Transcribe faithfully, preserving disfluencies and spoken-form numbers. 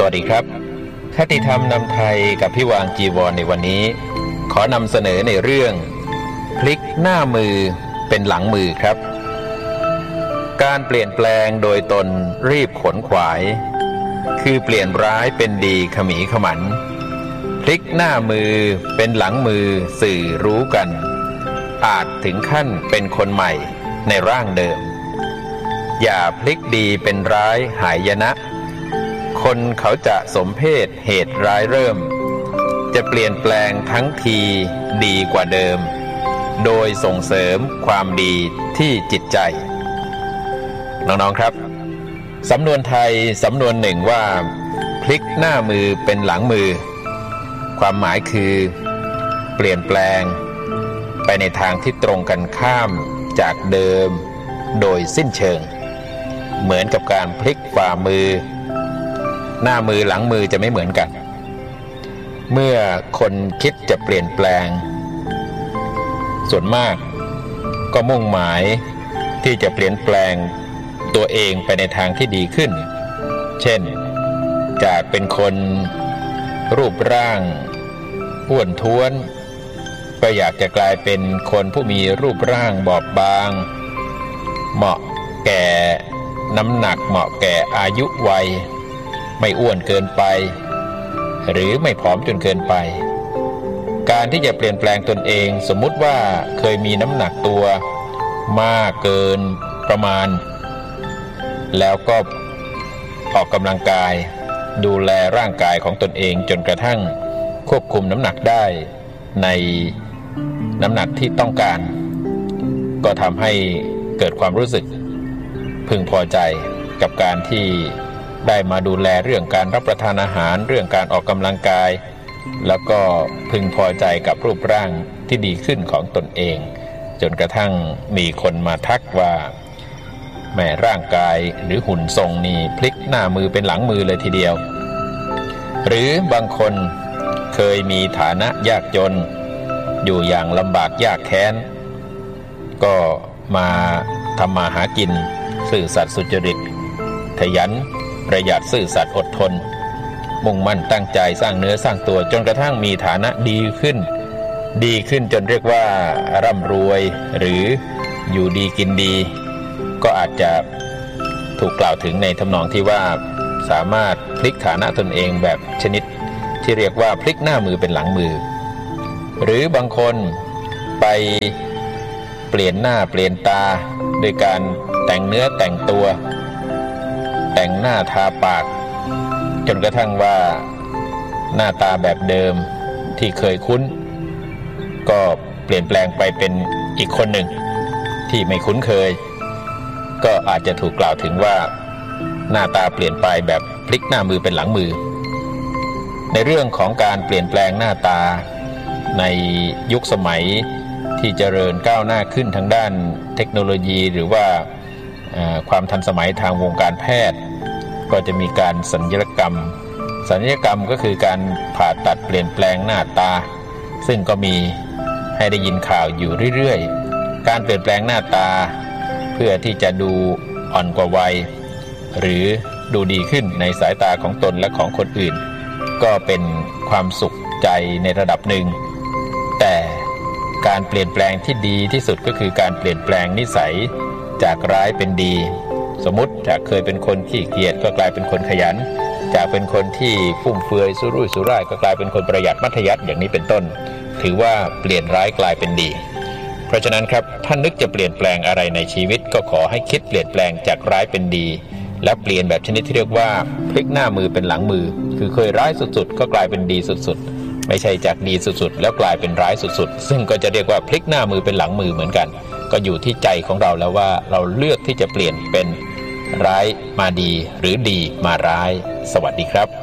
วัสดีครับคติธรรมนำไทยกับพี่วางจีวรในวันนี้ขอนำเสนอในเรื่องพลิกหน้ามือเป็นหลังมือครับการเปลี่ยนแปลงโดยตนรีบขนขวายคือเปลี่ยนร้ายเป็นดีขมีขมันพลิกหน้ามือเป็นหลังมือสื่อรู้กันอาจถึงขั้นเป็นคนใหม่ในร่างเดิมอย่าพลิกดีเป็นร้ายหายนะคนเขาจะสมเพศเหตุร้ายเริ่มจะเปลี่ยนแปลงทั้งทีดีกว่าเดิมโดยส่งเสริมความดีที่จิตใจน้องๆครับสำนวนไทยสำนวนหนึ่งว่าพลิกหน้ามือเป็นหลังมือความหมายคือเปลี่ยนแปลงไปในทางที่ตรงกันข้ามจากเดิมโดยสิ้นเชิงเหมือนกับการพลิกฝ่ามือหน้ามือหลังมือจะไม่เหมือนกันเมื่อคนคิดจะเปลี่ยนแปลงส่วนมากก็มุ่งหมายที่จะเปลี่ยนแปลงตัวเองไปในทางที่ดีขึ้นเช่นจากเป็นคนรูปร่างอ้วนท้วนก็อยากจะกลายเป็นคนผู้มีรูปร่างบอบบางเหมาะแก่น้ำหนักเหมาะแก่อายุวัยไม่อ้วนเกินไปหรือไม่ผอมจนเกินไปการที่จะเปลี่ยนแปลงตนเองสมมุติว่าเคยมีน้ำหนักตัวมากเกินประมาณแล้วก็ออกกำลังกายดูแลร่างกายของตนเองจนกระทั่งควบคุมน้ำหนักได้ในน้ำหนักที่ต้องการก็ทำให้เกิดความรู้สึกพึงพอใจกับการที่ได้มาดูแลเรื่องการรับประทานอาหารเรื่องการออกกำลังกายแล้วก็พึงพอใจกับรูปร่างที่ดีขึ้นของตนเองจนกระทั่งมีคนมาทักว่าแม่ร่างกายหรือหุ่นทรงนี่พลิกหน้ามือเป็นหลังมือเลยทีเดียวหรือบางคนเคยมีฐานะยากจนอยู่อย่างลำบากยากแค้นก็มาทำมาหากินซื่อสัตย์สุจริตขยันประหยัดซื่อสัตย์อดทนมุ่งมั่นตั้งใจสร้างเนื้อสร้างตัวจนกระทั่งมีฐานะดีขึ้นดีขึ้นจนเรียกว่าร่ำรวยหรืออยู่ดีกินดีก็อาจจะถูกกล่าวถึงในทำนองที่ว่าสามารถพลิกฐานะตนเองแบบชนิดที่เรียกว่าพลิกหน้ามือเป็นหลังมือหรือบางคนไปเปลี่ยนหน้าเปลี่ยนตาโดยการแต่งเนื้อแต่งตัวแต่งหน้าทาปากจนกระทั่งว่าหน้าตาแบบเดิมที่เคยคุ้นก็เปลี่ยนแปลงไปเป็นอีกคนหนึ่งที่ไม่คุ้นเคยก็อาจจะถูกกล่าวถึงว่าหน้าตาเปลี่ยนไปแบบพลิกหน้ามือเป็นหลังมือในเรื่องของการเปลี่ยนแปลงหน้าตาในยุคสมัยที่เจริญก้าวหน้าขึ้นทางด้านเทคโนโลยีหรือว่าความทันสมัยทางวงการแพทย์ก็จะมีการศัลยกรรมศัลยกรรมก็คือการผ่าตัดเปลี่ยนแปลงหน้าตาซึ่งก็มีให้ได้ยินข่าวอยู่เรื่อยๆการเปลี่ยนแปลงหน้าตาเพื่อที่จะดูอ่อนกว่าวัยหรือดูดีขึ้นในสายตาของตนและของคนอื่นก็เป็นความสุขใจในระดับหนึ่งแต่การเปลี่ยนแปลงที่ดีที่สุดก็คือการเปลี่ยนแปลงนิสัยจากร้ายเป็นดีสมมุติจากเคยเป็นคนขี้เกียจก็กลายเป็นคนขยันจากเป็นคนที่ฟุ่มเฟือยสุรุ่ยสุร่ายก็กลายเป็นคนประหยัดมัธยัสถ์อย่างนี้เป็นต้นถือว่าเปลี่ยนร้ายกลายเป็นดีเพราะฉะนั้นครับท่านนึกจะเปลี่ยนแปลงอะไรในชีวิตก็ขอให้คิดเปลี่ยนแปลงจากร้ายเป็นดีและเปลี่ยนแบบชนิดที่เรียกว่าพลิกหน้ามือเป็นหลังมือคือเคยร้ายสุดๆก็กลายเป็นดีสุดๆไม่ใช่จากดีสุดๆแล้วกลายเป็นร้ายสุดๆซึ่งก็จะเรียกว่าพลิกหน้ามือเป็นหลังมือเหมือนกันก็อยู่ที่ใจของเราแล้วว่าเราเลือกที่จะเปลี่ยนเป็นร้ายมาดีหรือดีมาร้ายสวัสดีครับ